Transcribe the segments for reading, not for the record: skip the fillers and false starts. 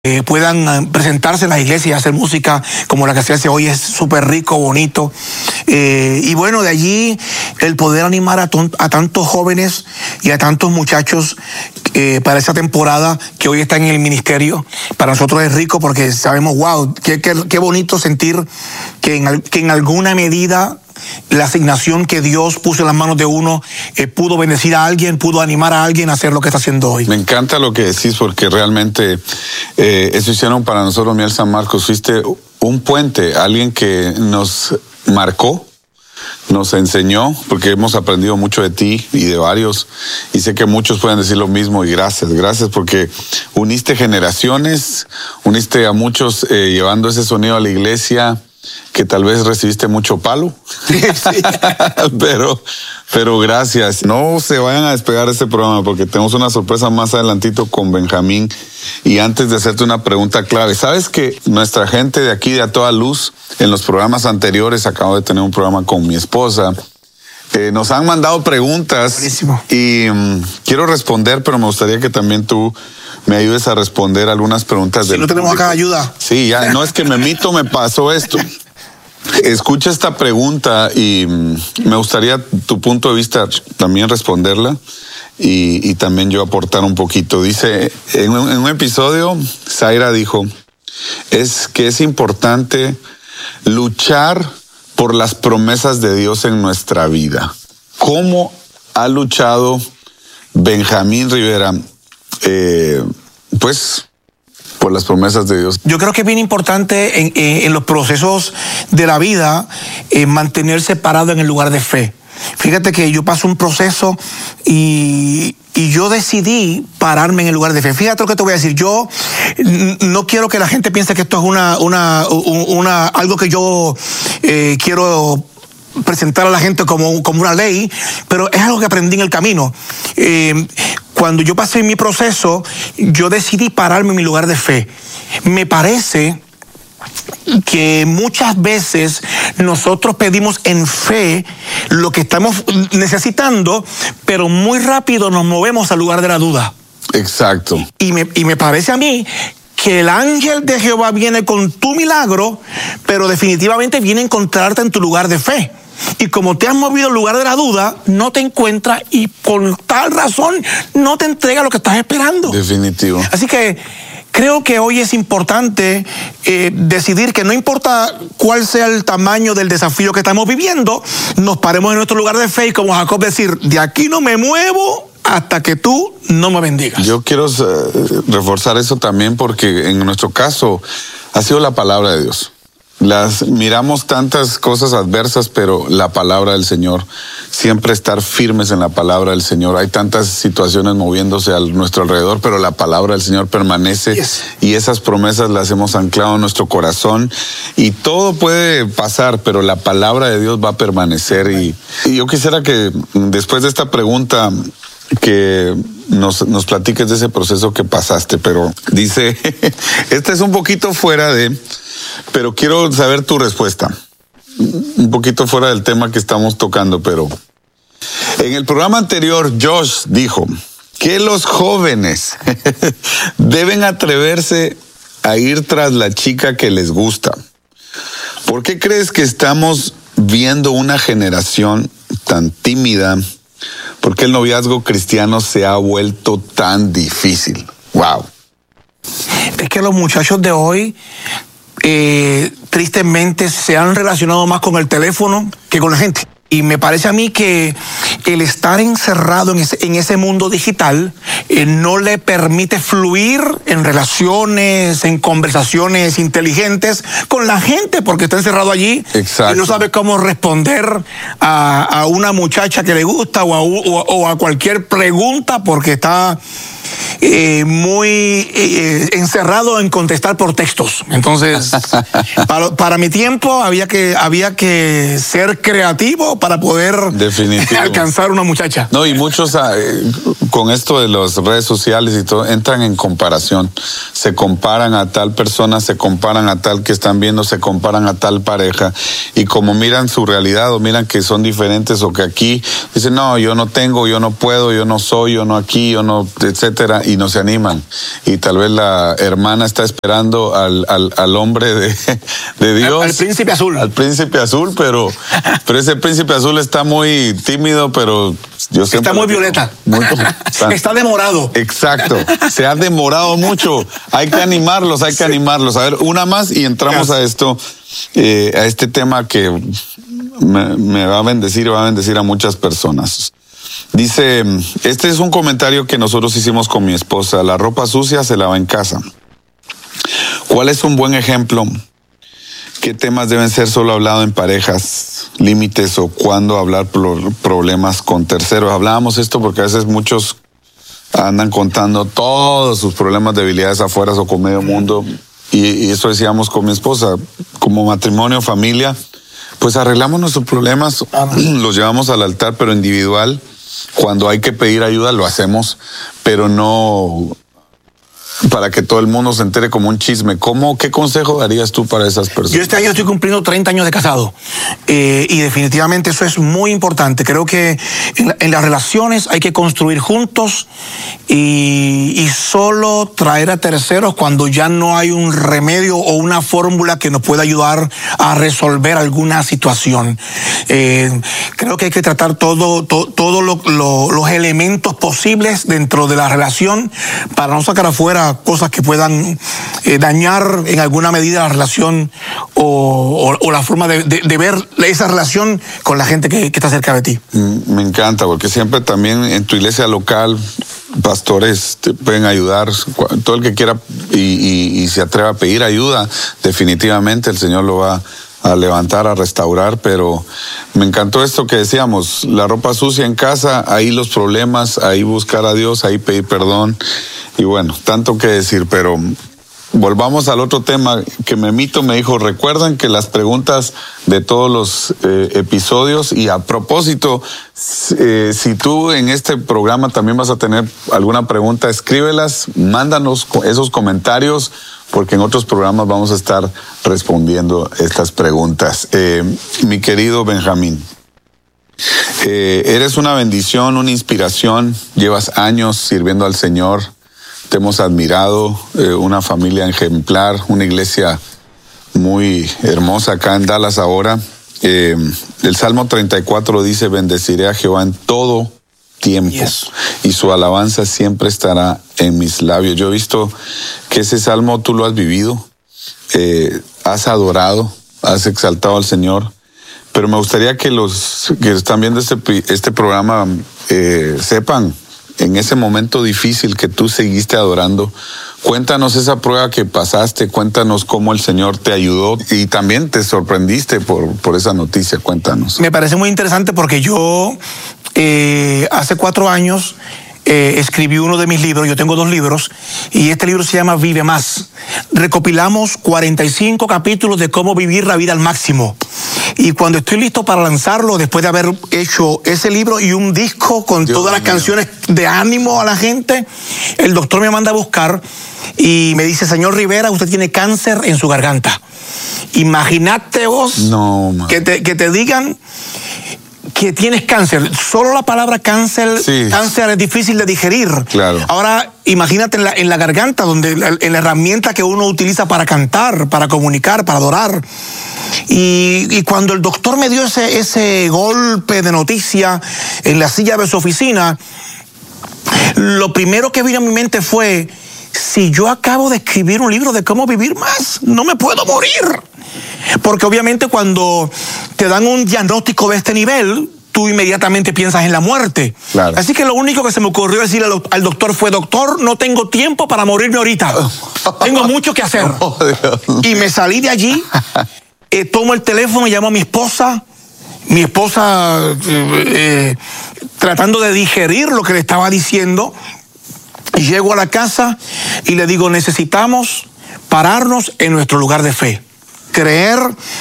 puedan presentarse en las iglesias y hacer música como la que se hace hoy. Es súper rico, bonito. Y bueno, de allí el poder animar a tantos jóvenes y a tantos muchachos para esa temporada que hoy está en el ministerio. Para nosotros es rico porque sabemos, wow, qué bonito sentir que en alguna medida la asignación que Dios puso en las manos de uno pudo bendecir a alguien, pudo animar a alguien a hacer lo que está haciendo hoy. Me encanta lo que decís, porque realmente eso hicieron para nosotros, Miel San Marcos. Fuiste un puente, alguien que nos marcó, nos enseñó, porque hemos aprendido mucho de ti y de varios, y sé que muchos pueden decir lo mismo, y gracias porque uniste generaciones, uniste a muchos llevando ese sonido a la iglesia, que tal vez recibiste mucho palo, sí. pero gracias. No se vayan a despegar de este programa porque tenemos una sorpresa más adelantito con Benjamín. Y antes de hacerte una pregunta clave, ¿sabes que nuestra gente de aquí de A Toda Luz, en los programas anteriores, acabo de tener un programa con mi esposa, nos han mandado preguntas? Buenísimo. Y quiero responder, pero me gustaría que también tú me ayudes a responder algunas preguntas. Si no tenemos acá ayuda. Sí, ya, no es que me pasó esto. Escucha esta pregunta y me gustaría tu punto de vista también responderla y también yo aportar un poquito. Dice, en un episodio, Zaira dijo, es importante luchar por las promesas de Dios en nuestra vida. ¿Cómo ha luchado Benjamín Rivera, por las promesas de Dios? Yo creo que es bien importante en los procesos de la vida mantenerse parado en el lugar de fe. Fíjate que yo paso un proceso y yo decidí pararme en el lugar de fe. Fíjate lo que te voy a decir. Yo no quiero que la gente piense que esto es algo que yo quiero presentar a la gente como una ley, pero es algo que aprendí en el camino. Cuando yo pasé mi proceso, yo decidí pararme en mi lugar de fe. Me parece que muchas veces nosotros pedimos en fe lo que estamos necesitando, pero muy rápido nos movemos al lugar de la duda. Exacto. Y me parece a mí que el ángel de Jehová viene con tu milagro, pero definitivamente viene a encontrarte en tu lugar de fe. Y como te has movido al lugar de la duda, no te encuentra y por tal razón no te entrega lo que estás esperando. Definitivo. Así que creo que hoy es importante decidir que no importa cuál sea el tamaño del desafío que estamos viviendo, nos paremos en nuestro lugar de fe y como Jacob decir, de aquí no me muevo hasta que tú no me bendigas. Yo quiero reforzar eso también porque en nuestro caso ha sido la palabra de Dios. Miramos tantas cosas adversas, pero la palabra del Señor, siempre estar firmes en la palabra del Señor. Hay tantas situaciones moviéndose a nuestro alrededor, pero la palabra del Señor permanece. Yes. Y esas promesas las hemos anclado en nuestro corazón y todo puede pasar, pero la palabra de Dios va a permanecer. Y yo quisiera que después de esta pregunta que nos platiques de ese proceso que pasaste, pero dice, este es un poquito fuera de... Pero quiero saber tu respuesta. Un poquito fuera del tema que estamos tocando, pero en el programa anterior, Josh dijo que los jóvenes deben atreverse a ir tras la chica que les gusta. ¿Por qué crees que estamos viendo una generación tan tímida? ¿Por qué el noviazgo cristiano se ha vuelto tan difícil? ¡Wow! Es que los muchachos de hoy... tristemente se han relacionado más con el teléfono que con la gente. Y me parece a mí que el estar encerrado en ese mundo digital no le permite fluir en relaciones, en conversaciones inteligentes con la gente, porque está encerrado allí. Exacto. Y no sabe cómo responder a una muchacha que le gusta o a cualquier pregunta porque está... muy encerrado en contestar por textos. Entonces, para mi tiempo había que ser creativo para poder alcanzar una muchacha. No, y muchos con esto de las redes sociales y todo, entran en comparación. Se comparan a tal persona, se comparan a tal que están viendo, se comparan a tal pareja. Y como miran su realidad o miran que son diferentes o que aquí, dicen, no, yo no tengo, yo no puedo, yo no soy, yo no aquí, yo no, etcétera, y no se animan. Y tal vez la hermana está esperando al hombre de Dios. Al príncipe azul. Al príncipe azul, pero ese príncipe azul está muy tímido, pero yo siempre... Está muy violeta. Está demorado. Exacto. Se ha demorado mucho. Hay que animarlos, hay que animarlos. A ver, una más y entramos a esto, a este tema que me va a bendecir y va a bendecir a muchas personas. Dice, este es un comentario que nosotros hicimos con mi esposa. La ropa sucia se lava en casa. ¿Cuál es un buen ejemplo? ¿Qué temas deben ser solo hablados en parejas, límites o cuándo hablar problemas con terceros? Hablábamos esto porque a veces muchos andan contando todos sus problemas, debilidades afuera o con medio mundo. Y eso decíamos con mi esposa, como matrimonio, familia, pues arreglamos nuestros problemas, los llevamos al altar, pero individual. Cuando hay que pedir ayuda lo hacemos, pero no para que todo el mundo se entere como un chisme. ¿Qué consejo darías tú para esas personas? Yo este año estoy cumpliendo 30 años de casado y definitivamente eso es muy importante. Creo que en las relaciones hay que construir juntos y solo traer a terceros cuando ya no hay un remedio o una fórmula que nos pueda ayudar a resolver alguna situación. Creo que hay que tratar todos los elementos posibles dentro de la relación para no sacar afuera cosas que puedan dañar en alguna medida la relación o la forma de ver esa relación con la gente que está cerca de ti. Me encanta, porque siempre también en tu iglesia local, pastores te pueden ayudar. Todo el que quiera y se atreva a pedir ayuda, definitivamente el Señor lo va a levantar, a restaurar. Pero me encantó esto que decíamos, la ropa sucia en casa, ahí los problemas, ahí buscar a Dios, ahí pedir perdón. Y bueno, tanto que decir, pero volvamos al otro tema que Memito me dijo. Recuerden que las preguntas de todos los episodios, y a propósito, si tú en este programa también vas a tener alguna pregunta, escríbelas, mándanos esos comentarios, porque en otros programas vamos a estar respondiendo estas preguntas. Mi querido Benjamín, eres una bendición, una inspiración, llevas años sirviendo al Señor. Te hemos admirado, una familia ejemplar, una iglesia muy hermosa acá en Dallas ahora. El Salmo 34 dice, bendeciré a Jehová en todo tiempo, y su alabanza siempre estará en mis labios. Yo he visto que ese salmo tú lo has vivido, has adorado, has exaltado al Señor, pero me gustaría que los que están viendo este programa sepan, en ese momento difícil que tú seguiste adorando, cuéntanos esa prueba que pasaste, cuéntanos cómo el Señor te ayudó y también te sorprendiste por esa noticia, cuéntanos. Me parece muy interesante porque yo hace 4 años escribí uno de mis libros. Yo tengo 2 libros y este libro se llama Vive Más. Recopilamos 45 capítulos de cómo vivir la vida al máximo. Y cuando estoy listo para lanzarlo, después de haber hecho ese libro y un disco con todas las canciones de ánimo a la gente, el doctor me manda a buscar y me dice, señor Rivera, usted tiene cáncer en su garganta. Imagínate vos que te digan que tienes cáncer. Solo la palabra cáncer es difícil de digerir. Claro. Ahora, imagínate en la garganta, donde en la herramienta que uno utiliza para cantar, para comunicar, para adorar. Y cuando el doctor me dio ese golpe de noticia en la silla de su oficina, lo primero que vino a mi mente fue, si yo acabo de escribir un libro de cómo vivir más, no me puedo morir. Porque obviamente cuando te dan un diagnóstico de este nivel, tú inmediatamente piensas en la muerte. Claro. Así que lo único que se me ocurrió decirle al doctor fue, doctor, no tengo tiempo para morirme ahorita. Tengo mucho que hacer. Oh, Dios. Y me salí de allí, tomo el teléfono y llamo a mi esposa. Mi esposa tratando de digerir lo que le estaba diciendo. Y llego a la casa y le digo, necesitamos pararnos en nuestro lugar de fe. Creer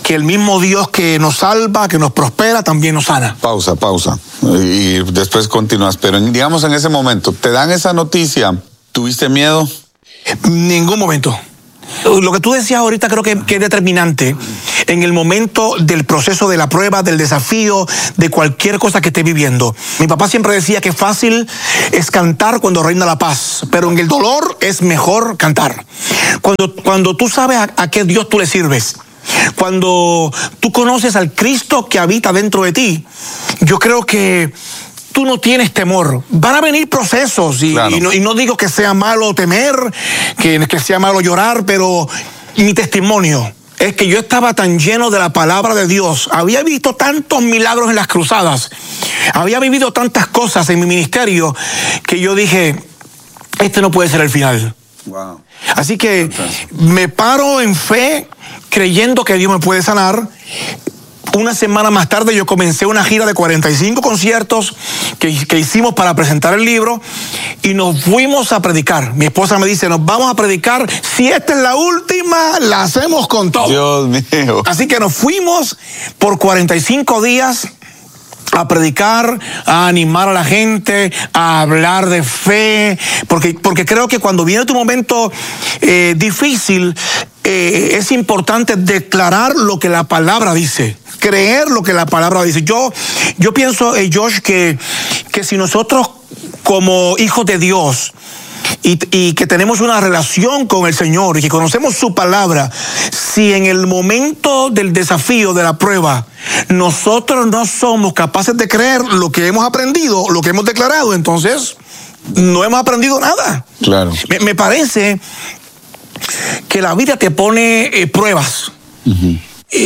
que el mismo Dios que nos salva, que nos prospera, también nos sana. Pausa. Y después continúas. Pero digamos en ese momento, te dan esa noticia, ¿tuviste miedo? Ningún momento. Lo que tú decías ahorita creo que es determinante en el momento del proceso de la prueba, del desafío, de cualquier cosa que esté viviendo. Mi papá siempre decía que fácil es cantar cuando reina la paz, pero en el dolor es mejor cantar. Cuando tú sabes a qué Dios tú le sirves, cuando tú conoces al Cristo que habita dentro de ti, yo creo que tú no tienes temor. Van a venir procesos Claro. y no digo que sea malo temer, que sea malo llorar, pero mi testimonio es que yo estaba tan lleno de la palabra de Dios, había visto tantos milagros en las cruzadas, había vivido tantas cosas en mi ministerio, que yo dije, este no puede ser el final. Wow. Así que me paro en fe, creyendo que Dios me puede sanar. Una semana más tarde yo comencé una gira de 45 conciertos que hicimos para presentar el libro y nos fuimos a predicar. Mi esposa me dice, nos vamos a predicar, si esta es la última, la hacemos con todo. Dios mío. Así que nos fuimos por 45 días a predicar, a animar a la gente, a hablar de fe, porque creo que cuando viene tu momento difícil, es importante declarar lo que la palabra dice, creer lo que la palabra dice. Yo pienso, Josh, que si nosotros como hijos de Dios y que tenemos una relación con el Señor y que conocemos su palabra, si en el momento del desafío, de la prueba, nosotros no somos capaces de creer lo que hemos aprendido, lo que hemos declarado, entonces no hemos aprendido nada. Claro. Me parece que la vida te pone pruebas. Uh-huh.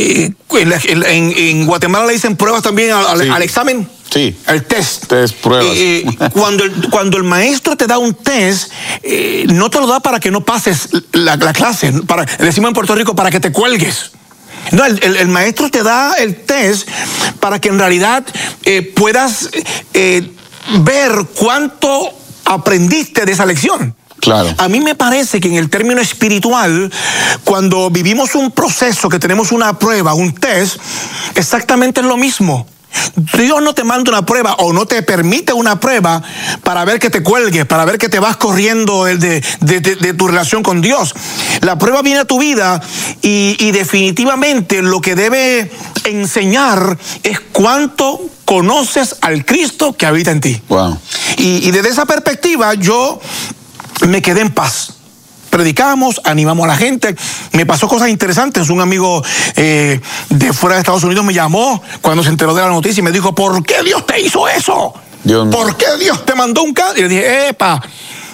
En Guatemala le dicen pruebas también al examen. Sí. El test. Test, pruebas. Cuando el maestro te da un test, no te lo da para que no pases la clase, decimos en Puerto Rico, para que te cuelgues. No, el maestro te da el test para que en realidad puedas ver cuánto aprendiste de esa lección. Claro. A mí me parece que en el término espiritual, cuando vivimos un proceso, que tenemos una prueba, un test, exactamente es lo mismo. Dios no te manda una prueba o no te permite una prueba para ver que te cuelgues, para ver que te vas corriendo de tu relación con Dios. La prueba viene a tu vida y definitivamente lo que debe enseñar es cuánto conoces al Cristo que habita en ti. Wow. Y desde esa perspectiva yo me quedé en paz. Predicamos, animamos a la gente. Me pasó cosas interesantes. Un amigo de fuera de Estados Unidos me llamó cuando se enteró de la noticia y me dijo, ¿por qué Dios te hizo eso? ¿Por qué Dios te mandó un cáncer? Y le dije, epa,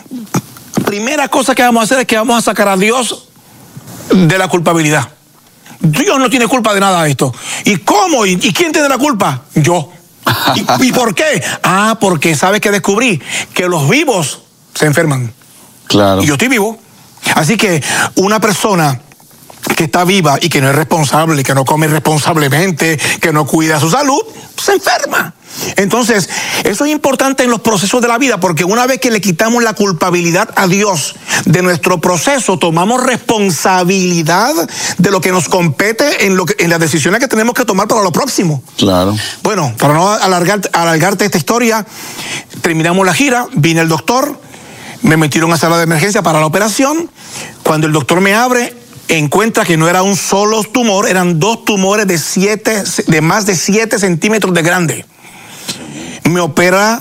primera cosa que vamos a hacer es que vamos a sacar a Dios de la culpabilidad. Dios no tiene culpa de nada de esto. ¿Y cómo? ¿Y quién tiene la culpa? Yo. ¿Y por qué? Porque sabes que descubrí que los vivos se enferman. Claro. Y yo estoy vivo. Así que una persona que está viva y que no es responsable, que no come responsablemente, que no cuida su salud, se enferma. Entonces, eso es importante en los procesos de la vida, porque una vez que le quitamos la culpabilidad a Dios de nuestro proceso, tomamos responsabilidad de lo que nos compete en las decisiones que tenemos que tomar para lo próximo. Claro. Bueno, para no alargarte esta historia, terminamos la gira, vine el doctor, me metieron a sala de emergencia para la operación. Cuando el doctor me abre, encuentra que no era un solo tumor, eran 2 tumores de más de 7 centímetros de grande. Me opera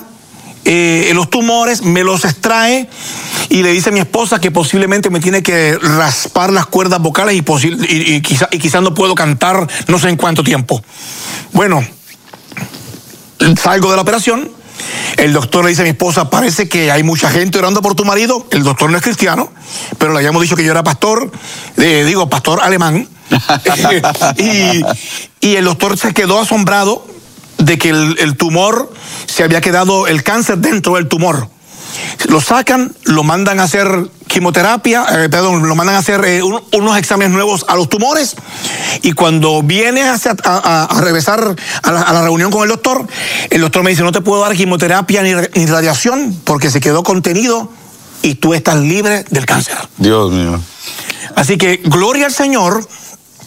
los tumores, me los extrae y le dice a mi esposa que posiblemente me tiene que raspar las cuerdas vocales y quizás no puedo cantar no sé en cuánto tiempo. Bueno, salgo de la operación. El doctor le dice a mi esposa, parece que hay mucha gente orando por tu marido. El doctor no es cristiano, pero le habíamos dicho que yo era pastor, pastor alemán. y el doctor se quedó asombrado de que el tumor, se había quedado el cáncer dentro del tumor. Lo sacan, lo mandan a hacer quimioterapia, lo mandan a hacer unos exámenes nuevos a los tumores, y cuando viene a regresar a la reunión con el doctor me dice, no te puedo dar quimioterapia ni radiación porque se quedó contenido y tú estás libre del cáncer. Dios mío. Así que gloria al Señor,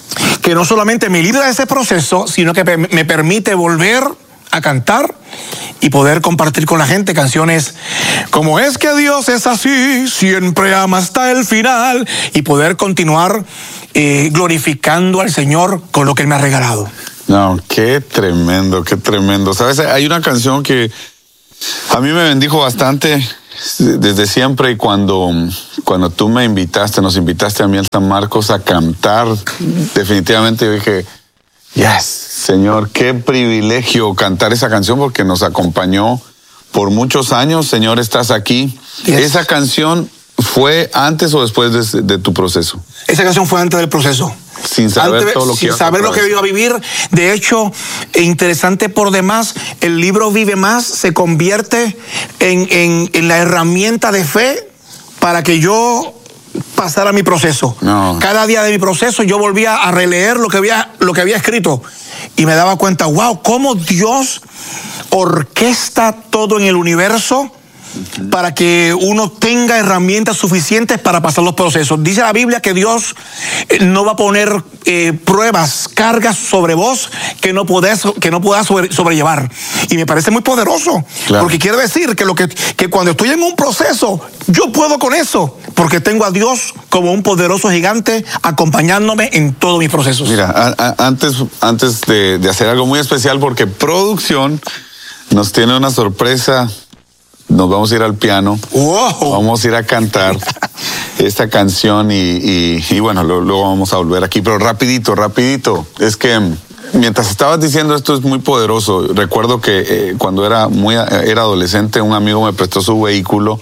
que no solamente me libra de ese proceso, sino que me permite volver a cantar y poder compartir con la gente canciones como Es que Dios es así, siempre ama hasta el final, y poder continuar glorificando al Señor con lo que Él me ha regalado. No, qué tremendo, qué tremendo. ¿Sabes? Hay una canción que a mí me bendijo bastante desde siempre, y cuando tú nos invitaste a mí al San Marcos a cantar, definitivamente yo dije, yes, Señor, qué privilegio cantar esa canción, porque nos acompañó por muchos años. Señor, estás aquí. Yes. ¿Esa canción fue antes o después de tu proceso? Esa canción fue antes del proceso. Sin saber todo lo que sin saber lo que iba a vivir. De hecho, interesante por demás, el libro Vive Más se convierte en la herramienta de fe para que yo pasara mi proceso. No. Cada día de mi proceso yo volvía a releer lo que había escrito y me daba cuenta, wow, cómo Dios orquesta todo en el universo para que uno tenga herramientas suficientes para pasar los procesos. Dice la Biblia que Dios no va a poner pruebas, cargas sobre vos que no puedas sobrellevar. Y me parece muy poderoso, claro, porque quiere decir que cuando estoy en un proceso, yo puedo con eso, porque tengo a Dios como un poderoso gigante acompañándome en todos mis procesos. Mira, antes de hacer algo muy especial, porque producción nos tiene una sorpresa. Nos vamos a ir al piano, wow, vamos a ir a cantar esta canción y bueno, luego vamos a volver aquí, pero rapidito, es que mientras estabas diciendo esto es muy poderoso. Recuerdo que cuando era adolescente, un amigo me prestó su vehículo,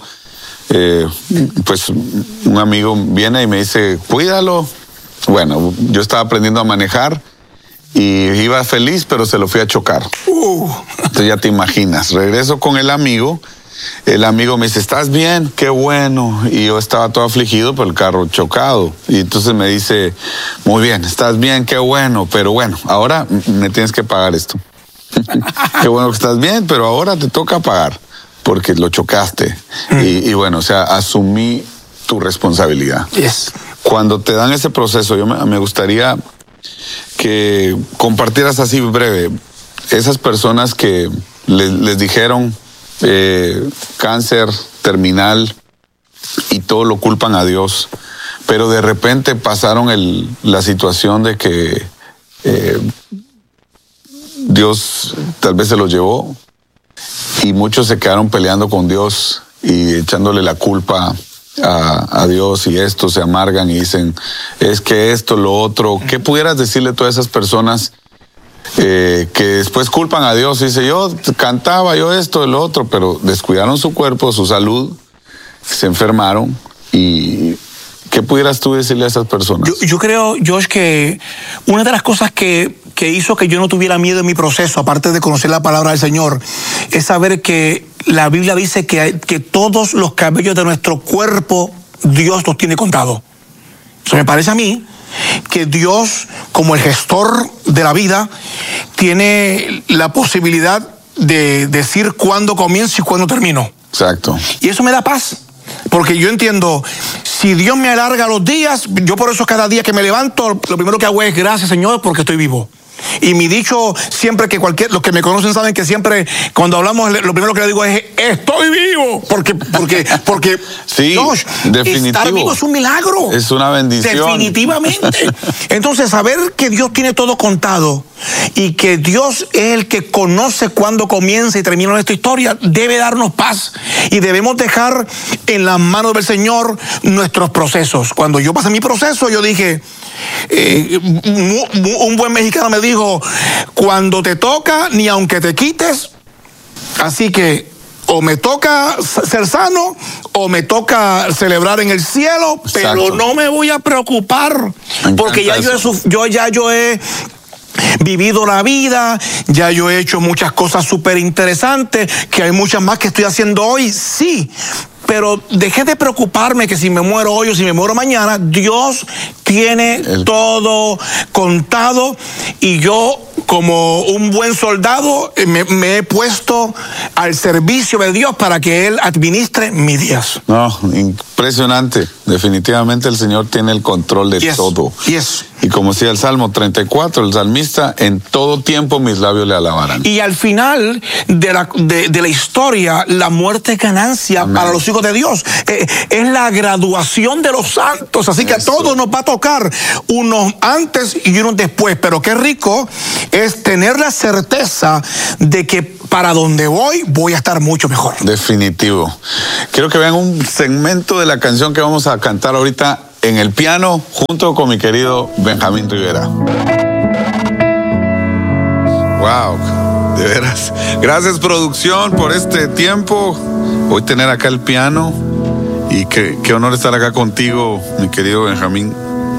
pues un amigo viene y me dice, cuídalo. Bueno, yo estaba aprendiendo a manejar y iba feliz, pero se lo fui a chocar. Entonces ya te imaginas, regreso con el amigo me dice, ¿estás bien? Qué bueno. Y yo estaba todo afligido por el carro chocado. Y entonces me dice, muy bien, estás bien, qué bueno, pero bueno, ahora me tienes que pagar esto. Qué bueno que estás bien, pero ahora te toca pagar porque lo chocaste. Y bueno, o sea, asumí tu responsabilidad. Yes. Cuando te dan ese proceso, me gustaría que compartieras así breve esas personas que les dijeron cáncer terminal y todo lo culpan a Dios, pero de repente pasaron la situación de que Dios tal vez se los llevó y muchos se quedaron peleando con Dios y echándole la culpa a Dios, y esto se amargan y dicen, es que esto, lo otro. ¿Qué pudieras decirle a todas esas personas que después culpan a Dios? Dice, yo cantaba, yo esto, lo otro, pero descuidaron su cuerpo, su salud, se enfermaron? ¿Y qué pudieras tú decirle a esas personas? Yo creo, Josh, que una de las cosas que hizo que yo no tuviera miedo en mi proceso, aparte de conocer la palabra del Señor, es saber que la Biblia dice que todos los cabellos de nuestro cuerpo Dios los tiene contados. Eso me parece a mí que Dios, como el gestor de la vida, tiene la posibilidad de decir cuándo comienzo y cuándo termino. Exacto. Y eso me da paz, porque yo entiendo, si Dios me alarga los días, yo por eso cada día que me levanto, lo primero que hago es gracias, Señor, porque estoy vivo. Y mi dicho siempre, que los que me conocen saben que siempre cuando hablamos, lo primero que le digo es estoy vivo, porque sí, Josh, definitivo. Estar vivo es un milagro. Es una bendición. Definitivamente. Entonces, saber que Dios tiene todo contado y que Dios es el que conoce cuándo comienza y termina nuestra historia, debe darnos paz, y debemos dejar en las manos del Señor nuestros procesos. Cuando yo pasé mi proceso, yo dije, un buen mexicano me dijo, cuando te toca, ni aunque te quites. Así que o me toca ser sano o me toca celebrar en el cielo. Exacto. Pero no me voy a preocupar, porque ya yo he vivido la vida, ya yo he hecho muchas cosas súper interesantes, que hay muchas más que estoy haciendo hoy, sí. Pero dejé de preocuparme que si me muero hoy o si me muero mañana. Dios tiene todo contado, y yo como un buen soldado, me he puesto al servicio de Dios para que Él administre mis días. No, impresionante. Definitivamente el Señor tiene el control de todo. Y como decía el Salmo 34, el salmista, en todo tiempo mis labios le alabarán. Y al final de la historia, la muerte es ganancia. Amén. Para los hijos de Dios. Es la graduación de los santos. Así que a todos nos va a tocar, unos antes y unos después. Pero qué rico es tener la certeza de que para donde voy a estar mucho mejor. Definitivo. Quiero que vean un segmento de la canción que vamos a cantar ahorita en el piano junto con mi querido Benjamín Rivera. Wow, de veras. Gracias, producción, por este tiempo. Hoy tener acá el piano y qué honor estar acá contigo, mi querido Benjamín.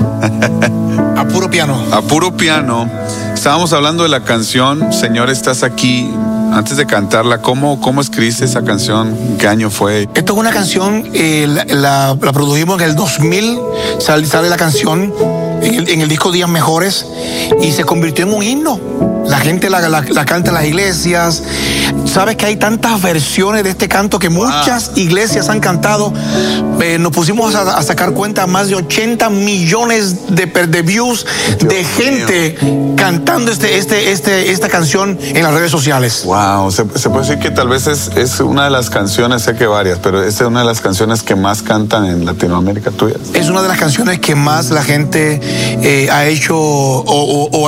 A puro piano. A puro piano. Estábamos hablando de la canción Señor, estás aquí. Antes de cantarla, ¿cómo escribiste esa canción? ¿Qué año fue? Esto es una canción, la produjimos en el 2000, sale la canción en el disco Días Mejores y se convirtió en un himno. La gente la canta en las iglesias. Sabes que hay tantas versiones de este canto que muchas iglesias han cantado. Nos pusimos a sacar cuenta, más de 80 millones de views de gente cantando esta canción en las redes sociales. Wow, se puede decir que tal vez es una de las canciones, sé que varias, pero esta es una de las canciones que más cantan en Latinoamérica tuyas. Es una de las canciones que más la gente ha hecho o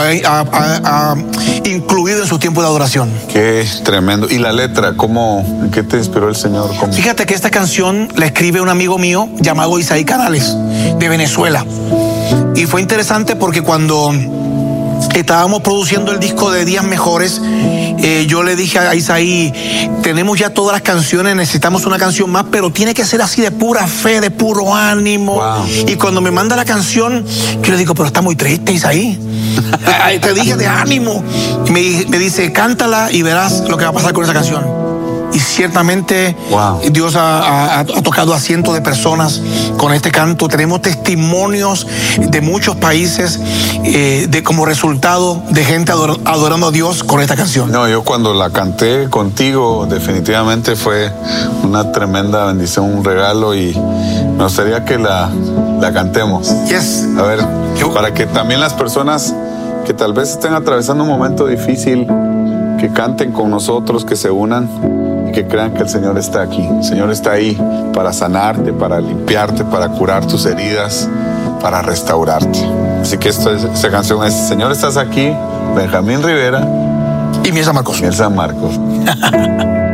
ha incluido en su tiempo de adoración. Qué tremendo. ¿Y la letra? ¿Qué te inspiró el Señor? Fíjate que esta canción la escribe un amigo mío llamado Isaí Canales, de Venezuela. Y fue interesante porque cuando estábamos produciendo el disco de Días Mejores, yo le dije a Isaí, tenemos ya todas las canciones, necesitamos una canción más, pero tiene que ser así de pura fe, de puro ánimo. Wow. Y cuando me manda la canción, yo le digo, pero está muy triste, Isaí. Te dije de ánimo. Y me dice, cántala y verás lo que va a pasar con esa canción. Y ciertamente Dios ha tocado a cientos de personas con este canto. Tenemos testimonios de muchos países como resultado de gente adorando a Dios con esta canción. No, yo cuando la canté contigo definitivamente fue una tremenda bendición, un regalo, y me gustaría que la cantemos. Yes. A ver, para que también las personas que tal vez estén atravesando un momento difícil, que canten con nosotros, que se unan, que crean que el Señor está aquí. El Señor está ahí para sanarte, para limpiarte, para curar tus heridas, para restaurarte. Así que esta canción es Señor, estás aquí, Benjamín Rivera y Miel San Marcos. Miel San Marcos.